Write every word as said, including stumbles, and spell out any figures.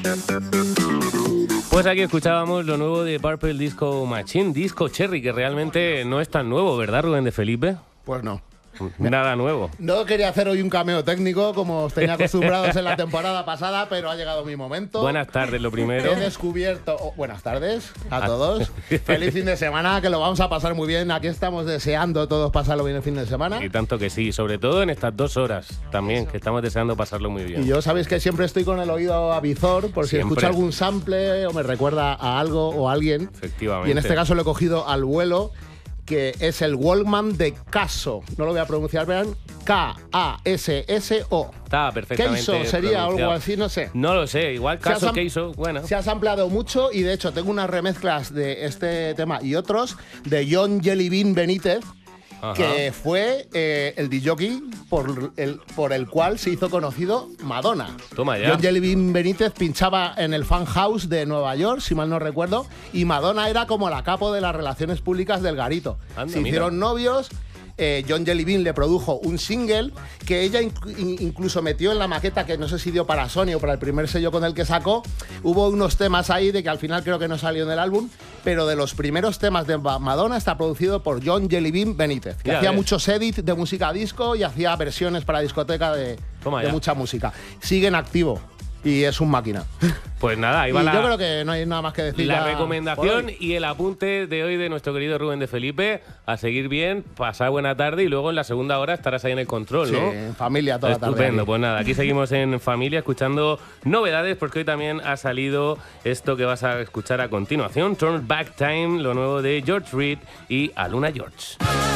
Pues aquí escuchábamos lo nuevo de Purple Disco Machine, Disco Cherry, que realmente no es tan nuevo, ¿verdad, Rubén de Felipe? Pues no. Nada nuevo. No quería hacer hoy un cameo técnico como os tenía acostumbrados en la temporada pasada, pero ha llegado mi momento. Buenas tardes, lo primero. He descubierto... oh, buenas tardes a todos. Feliz fin de semana, que lo vamos a pasar muy bien. Aquí estamos deseando todos pasarlo bien el fin de semana. Y tanto que sí, sobre todo en estas dos horas también, Eso. que estamos deseando pasarlo muy bien. Y yo sabéis que siempre estoy con el oído avizor por si siempre. escucho algún sample o me recuerda a algo o a alguien. Efectivamente. Y en este caso lo he cogido al vuelo, que es el Walkman de Casso. No lo voy a pronunciar, vean. K A S S O. Está perfectamente Keiso sería pronunciado. algo así, no sé. No lo sé, igual Caso, Keiso, bueno. Se ha sampleado mucho y de hecho tengo unas remezclas de este tema y otros de John Jellybean Benítez, Ajá. que fue eh, el disjockey por el, por el cual se hizo conocido Madonna. Toma ya. John Jellybean Benítez pinchaba en el Fan House de Nueva York, si mal no recuerdo, y Madonna era como la capo de las relaciones públicas del garito. Anda, se hicieron mira. novios. Eh, John Jellybean le produjo un single que ella inc- incluso metió en la maqueta, que no sé si dio para Sony o para el primer sello con el que sacó. Hubo unos temas ahí de que al final creo que no salió en el álbum, pero de los primeros temas de Madonna está producido por John Jellybean Benítez, que ya hacía ves. muchos edits de música disco y hacía versiones para discoteca de, de mucha música. Sigue en activo y es un máquina. Pues nada, ahí va y la, yo creo que no hay nada más que decir. La recomendación y el apunte de hoy de nuestro querido Rubén de Felipe. A seguir bien, pasar buena tarde y luego en la segunda hora estarás ahí en el control, ¿no? Sí, en familia toda Estupendo, la tarde. Estupendo, pues nada, aquí seguimos en familia escuchando novedades porque hoy también ha salido esto que vas a escuchar a continuación, Turn Back Time, lo nuevo de George Reed y Aluna George.